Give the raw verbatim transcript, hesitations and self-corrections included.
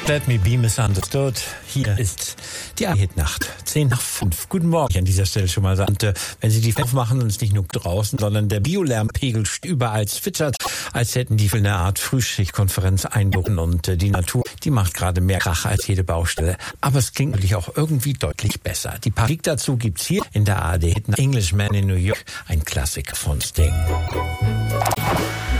Let me be misunderstood. Hier ist die Hit-Nacht. Zehn nach fünf. Guten Morgen. An dieser Stelle schon mal sagen, wenn Sie die fünf machen und es nicht nur draußen, sondern der Biolärmpegel überall zwitschert, als hätten die für eine Art Frühschichtkonferenz einbuchen und äh, die Natur, die macht gerade mehr Krach als jede Baustelle. Aber es klingt natürlich auch irgendwie deutlich besser. Die Musik dazu gibt's hier in der A R D Hit Englishman in New York, ein Klassiker von Sting.